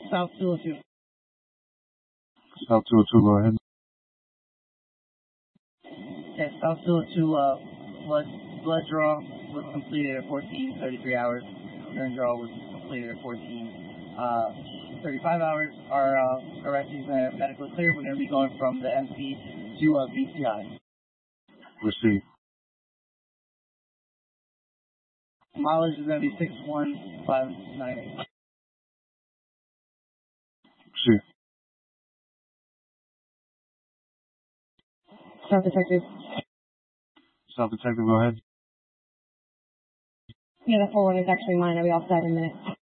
South 202. South 202, go ahead. Okay, South 202, blood draw was completed at 14:33 hours. Urine draw was completed at 14:35 hours. Our arrestees are medically cleared. We're going to be going from the MC to BCI. Receive. Mileage is going to be 61598. Receive. South Detective. South Detective, go ahead. Yeah, that 4-1 is actually mine. I'll be outside in a minute.